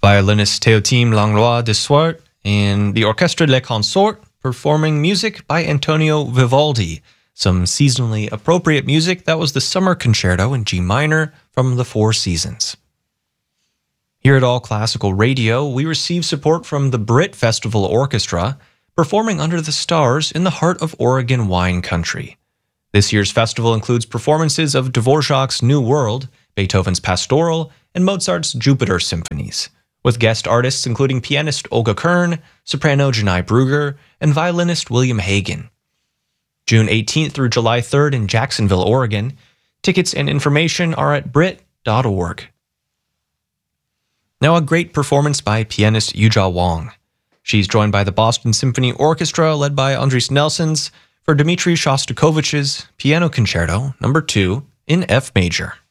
violinist Théotime Langlois de Swart, and the Orchestre Les Consorts performing music by Antonio Vivaldi, some seasonally appropriate music that was the Summer Concerto in G minor from the Four Seasons. Here at All Classical Radio, we receive support from the Brit Festival Orchestra, performing under the stars in the heart of Oregon wine country. This year's festival includes performances of Dvorak's New World, Beethoven's Pastoral, and Mozart's Jupiter symphonies, with guest artists including pianist Olga Kern, soprano Janai Brugger, and violinist William Hagen. June 18th through July 3rd in Jacksonville, Oregon. Tickets and information are at brit.org. Now a great performance by pianist Yuja Wong. She's joined by the Boston Symphony Orchestra led by Andris Nelsons for Dmitri Shostakovich's Piano Concerto No. 2 in F major.